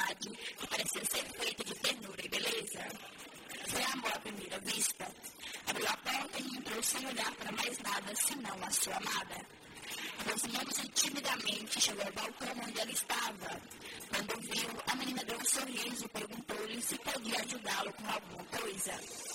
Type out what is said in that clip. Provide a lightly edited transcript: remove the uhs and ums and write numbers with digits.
amizade que parecia ser feita de ternura e beleza. Foi amor à primeira vista. Abriu a porta e entrou sem olhar para mais nada senão a sua amada. Aproximando-se timidamente, chegou ao balcão onde ela estava. Quando viu, a menina deu um sorriso e perguntou-lhe se podia ajudá-lo com alguma coisa.